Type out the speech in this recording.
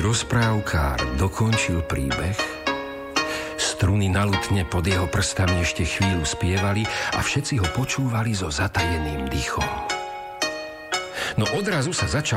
rozprávkár dokončil príbeh, struny na lutne pod jeho prstami ešte chvíľu spievali a všetci ho počúvali so zatajeným dýchom. No odrazu sa začal